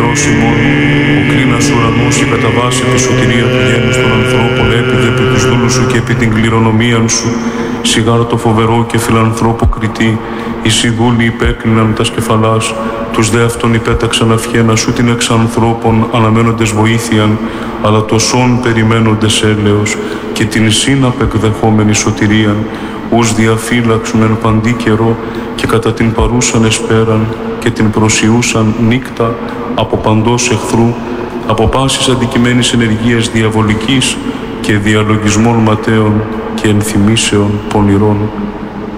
Θεός ημών, ο κρίνας ουρανούς και κατά βάση τη σωτηρία του γένους των ανθρώπων έπιδε επί τους δούλους σου και επί την κληρονομίαν σου, σιγάρα το φοβερό και φιλανθρώπο κριτή, οι δούλοι υπέκλειναν τα σκεφαλάς, τους δε αυτών υπέταξαν αυχένα σου την εξ ανθρώπων αναμένοντες βοήθειαν, αλλά το σών περιμένοντες έλεος και την σύναπ εκδεχόμενη σωτηρίαν, ους διαφύλαξουν εν παντή καιρό και κατά την παρούσαν εσπέραν και την προσιούσαν νύκτα από παντός εχθρού, από πάσης αντικειμένης ενεργείας διαβολικής και διαλογισμών ματαίων και ενθυμήσεων πονηρών.